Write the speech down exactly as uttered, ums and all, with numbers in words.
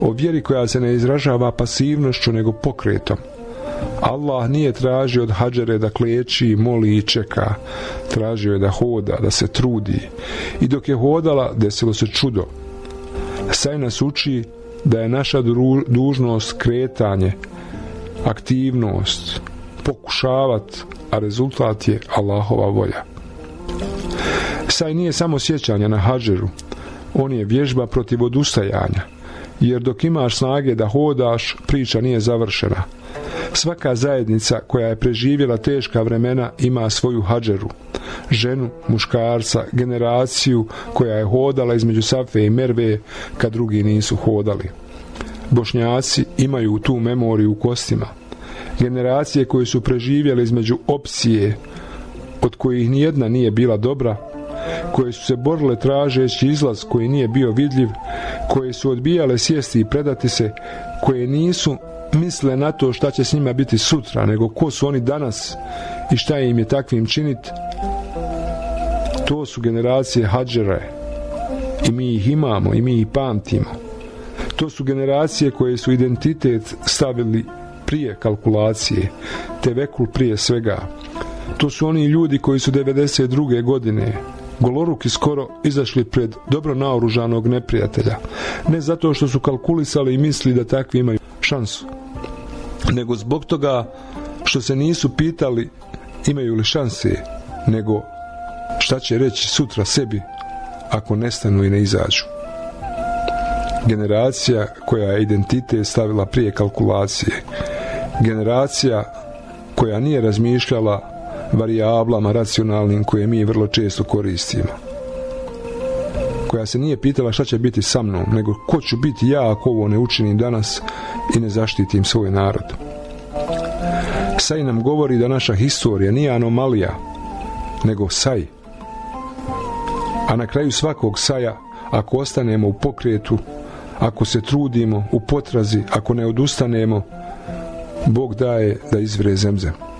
o vjeri koja se ne izražava pasivnošću nego pokretom. Allah nije tražio od Hadžere da kleči, moli i čeka. Tražio je da hoda, da se trudi. I dok je hodala, desilo se čudo. Saj nas uči da je naša dužnost kretanje, aktivnost, pokušavat, a rezultat je Allahova volja. Saj nije samo sjećanje na Hadžeru, on je vježba protiv odustajanja, jer dok imaš snage da hodaš, priča nije završena. Svaka zajednica koja je preživjela teška vremena ima svoju Hadžeru, ženu, muškarca, generaciju koja je hodala između Safe i Merve kad drugi nisu hodali. Bošnjaci imaju tu memoriju u kostima. Generacije koje su preživjele između opcije od kojih nijedna nije bila dobra, koje su se borile tražeći izlaz koji nije bio vidljiv, koje su odbijale sjesti i predati se, koje nisu misle na to šta će s njima biti sutra, nego ko su oni danas i šta im je takvim činiti. To su generacije Hadžere i mi ih imamo i mi ih pamtimo. To su generacije koje su identitet stavili prije kalkulacije, tevekul prije svega. To su oni ljudi koji su devedeset druge godine goloruki skoro izašli pred dobro naoružanog neprijatelja. Ne zato što su kalkulisali i misli da takvi imaju šansu, nego zbog toga što se nisu pitali imaju li šanse, nego šta će reći sutra sebi ako nestanu i ne izađu. Generacija koja je identitet stavila prije kalkulacije. Generacija koja nije razmišljala varijablama racionalnim koje mi vrlo često koristimo. Koja se nije pitala šta će biti sa mnom, nego ko ću biti ja ako ovo ne učinim danas i ne zaštitim svoj narod. Saj nam govori da naša historija nije anomalija, nego saj. A na kraju svakog saja, ako ostanemo u pokretu, ako se trudimo, u potrazi, ako ne odustanemo, Bog daje da izvre zemzem.